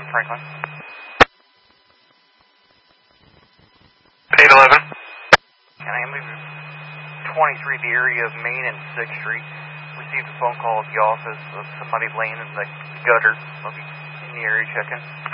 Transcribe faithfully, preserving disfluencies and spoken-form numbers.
Franklin. eight eleven. Can I move twenty-three, the area of Main and sixth Street? Received a phone call at the office of somebody laying in the gutter. I'll be in the area checking.